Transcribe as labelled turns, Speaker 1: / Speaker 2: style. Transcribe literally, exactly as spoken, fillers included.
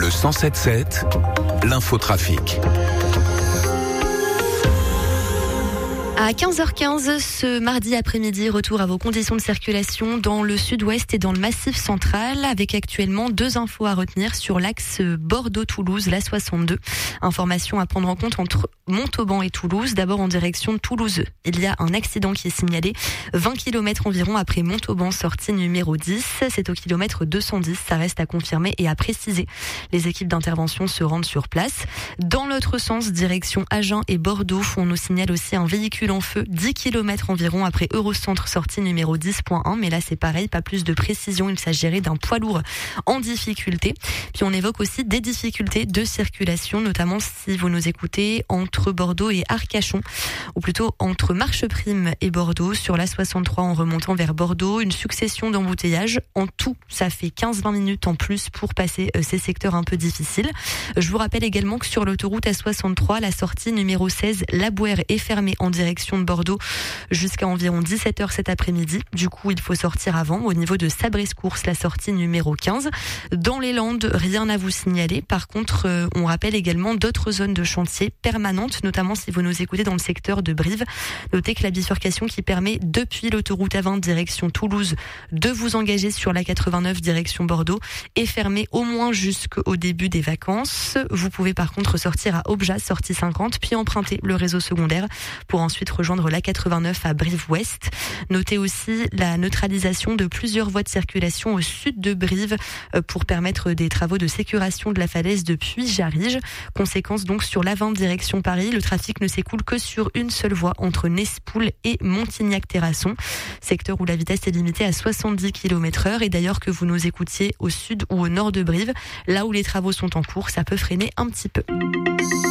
Speaker 1: Le cent sept sept, l'infotrafic.
Speaker 2: À quinze heures quinze, ce mardi après-midi, retour à vos conditions de circulation dans le sud-ouest et dans le massif central, avec actuellement deux infos à retenir sur l'axe Bordeaux-Toulouse, l'A soixante-deux. Information à prendre en compte entre Montauban et Toulouse. D'abord en direction de Toulouse. Il y a un accident qui est signalé vingt kilomètres environ après Montauban, sortie numéro dix. C'est au kilomètre deux cent dix. Ça reste à confirmer et à préciser. Les équipes d'intervention se rendent sur place. Dans l'autre sens, direction Agen et Bordeaux, on nous signale aussi un véhicule en feu, dix kilomètres environ après Eurocentre, sortie numéro dix point un. Mais là, c'est pareil, pas plus de précision. Il s'agirait d'un poids lourd en difficulté. Puis on évoque aussi des difficultés de circulation, notamment si vous nous écoutez entre Bordeaux et Arcachon, ou plutôt entre Marcheprime et Bordeaux, sur l'A soixante-trois en remontant vers Bordeaux. Une succession d'embouteillages. En tout, ça fait quinze à vingt minutes en plus pour passer ces secteurs un peu difficiles. Je vous rappelle également que sur l'autoroute A soixante-trois, la sortie numéro seize, La Bouère, est fermée en direction de Bordeaux jusqu'à environ dix-sept heures cet après-midi. Du coup, il faut sortir avant. Au niveau de Sabrescourse, la sortie numéro quinze. Dans les Landes, rien à vous signaler. Par contre, euh, on rappelle également d'autres zones de chantier permanentes, notamment si vous nous écoutez dans le secteur de Brive. Notez que la bifurcation qui permet depuis l'autoroute A vingt direction Toulouse de vous engager sur la quatre-vingt-neuf direction Bordeaux est fermée au moins jusqu'au début des vacances. Vous pouvez par contre sortir à Aubejas, sortie cinquante, puis emprunter le réseau secondaire pour ensuite rejoindre la quatre-vingt-neuf à Brive-Ouest. Notez aussi la neutralisation de plusieurs voies de circulation au sud de Brive pour permettre des travaux de sécurisation de la falaise depuis Jarige. Conséquence donc sur l'A vingt direction Paris, le trafic ne s'écoule que sur une seule voie entre Nespoul et Montignac-Terrasson, secteur où la vitesse est limitée à soixante-dix kilomètres heure. Et d'ailleurs que vous nous écoutiez au sud ou au nord de Brive, là où les travaux sont en cours, ça peut freiner un petit peu.